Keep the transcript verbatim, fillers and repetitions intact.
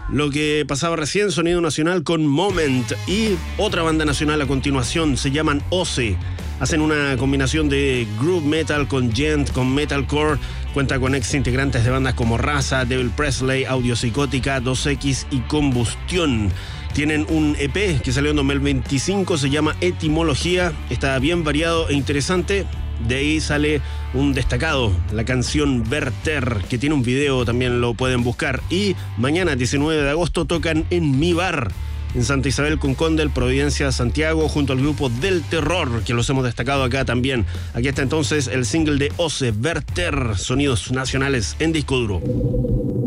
Lo que pasaba recién, sonido nacional con Moment, y otra banda nacional a continuación, se llaman Ose. Hacen una combinación de groove metal con gent, con metalcore. Cuenta con ex integrantes de bandas como Raza, Devil Presley, Audio Psicótica, dos equis y Combustión. Tienen un E P que salió en dos mil veinticinco, se llama Etimología. Está bien variado e interesante. De ahí sale un destacado, la canción Verter, que tiene un video, también lo pueden buscar. Y mañana, diecinueve de agosto, tocan en Mi Bar, en Santa Isabel con Condel, Providencia, Santiago, junto al grupo Del Terror, que los hemos destacado acá también. Aquí está entonces el single de Ose, Verter, sonidos nacionales en disco duro.